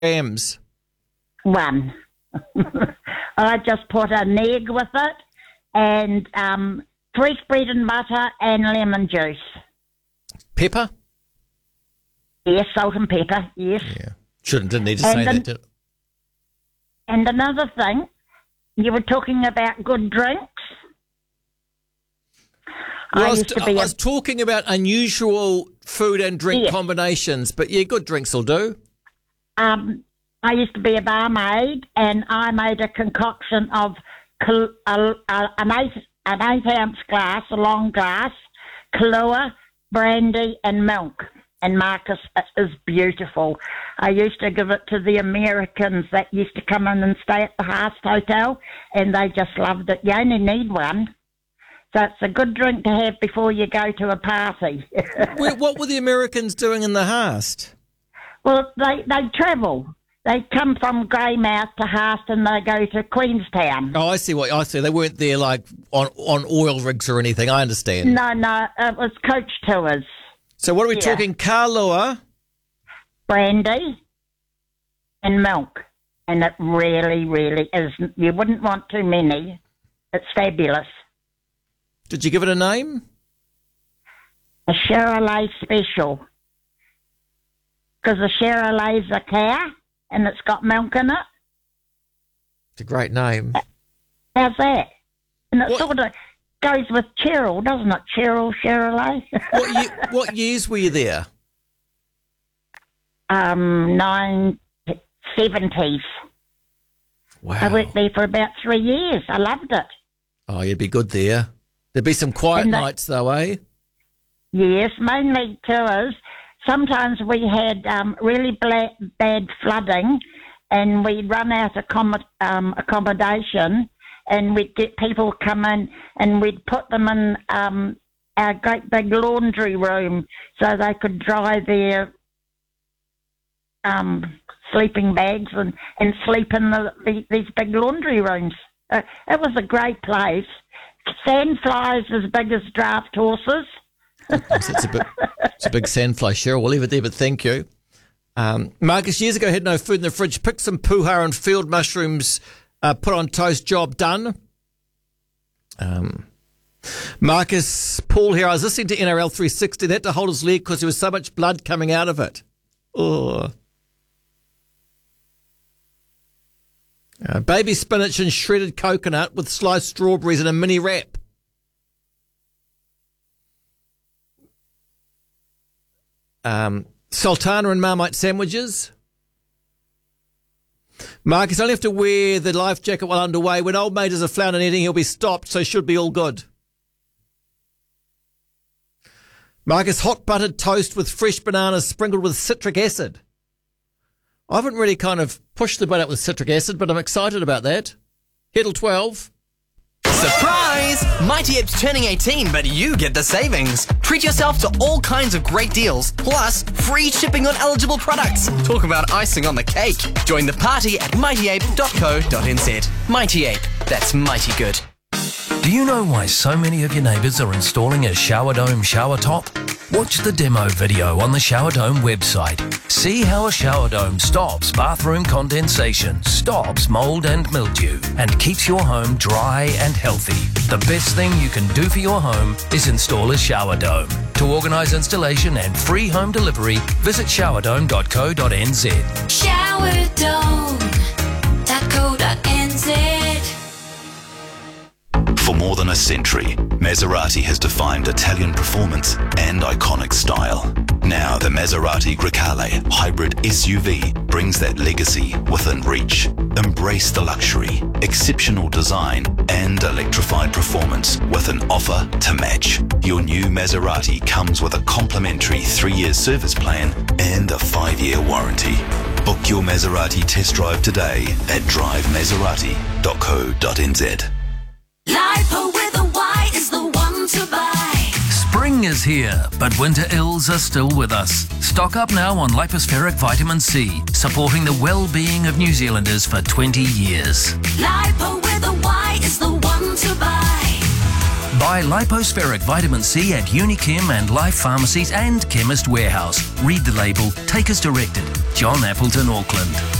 grams? 1. I just put an egg with it and fresh bread and butter and lemon juice. Pepper? Yes, salt and pepper, yes. Yeah. Didn't need to say that, did it? And another thing, you were talking about good drinks. Well, I was talking about unusual food and drink combinations, but yeah, good drinks will do. I used to be a barmaid, and I made a concoction of an 8-ounce glass, a long glass, Kahlua, brandy and milk. And Marcus, it is beautiful. I used to give it to the Americans that used to come in and stay at the Haast Hotel, and they just loved it. You only need one. So it's a good drink to have before you go to a party. What were the Americans doing in the Haast? Well, they travel. They come from Greymouth to Haast and they go to Queenstown. Oh, I see. They weren't there like on oil rigs or anything. I understand. No, it was coach tours. So what are we talking? Kahlua, brandy, and milk. And it really, really is. You wouldn't want too many. It's fabulous. Did you give it a name? A Charolais special. Because the Charolais is a cow and it's got milk in it. It's a great name. How's that? And it sort of goes with Cheryl, doesn't it? Charolais. What years were you there? 70s. Wow. I worked there for about 3 years. I loved it. Oh, you'd be good there. There'd be some quiet nights though, eh? Yes, mainly tours. Sometimes we had really bad flooding and we'd run out of accommodation and we'd get people come in and we'd put them in our great big laundry room so they could dry their sleeping bags and sleep in these big laundry rooms. It was a great place. Sandflies as big as draft horses. It's a big sandfly, Cheryl. We'll leave it there, but thank you. Marcus, years ago, had no food in the fridge. Picked some puha and field mushrooms, put on toast, job done. Marcus, Paul here. I was listening to NRL 360. They had to hold his leg because there was so much blood coming out of it. Oh. Baby spinach and shredded coconut with sliced strawberries in a mini wrap. Sultana and Marmite sandwiches. Marcus, only have to wear the life jacket while underway. When old mate is a flounder netting, he'll be stopped, so should be all good. Marcus, hot buttered toast with fresh bananas sprinkled with citric acid. I haven't really kind of pushed the boat up with citric acid, but I'm excited about that. Heddle 12. Surprise! Mighty Ape's turning 18, but you get the savings. Treat yourself to all kinds of great deals, plus free shipping on eligible products. Talk about icing on the cake. Join the party at mightyape.co.nz. Mighty Ape, that's mighty good. Do you know why so many of your neighbours are installing a Shower Dome shower top? Watch the demo video on the Shower Dome website. See how a shower dome stops bathroom condensation, stops mould and mildew, and keeps your home dry and healthy. The best thing you can do for your home is install a shower dome. To organise installation and free home delivery, visit showerdome.co.nz. Showerdome.co.nz. For more than a century, Maserati has defined Italian performance and iconic style. Now the Maserati Grecale hybrid SUV brings that legacy within reach. Embrace the luxury, exceptional design and electrified performance with an offer to match. Your new Maserati comes with a complimentary 3-year service plan and a 5-year warranty. Book your Maserati test drive today at drivemaserati.co.nz. Lipo with a Y is the one to buy. Spring is here, but winter ills are still with us. Stock up now on lipospheric vitamin C, supporting the well-being of New Zealanders for 20 years. Lipo with a Y is the one to buy. Buy Lipospheric Vitamin C at Unichem and Life Pharmacies and Chemist Warehouse. Read the label. Take as directed. John Appleton, Auckland.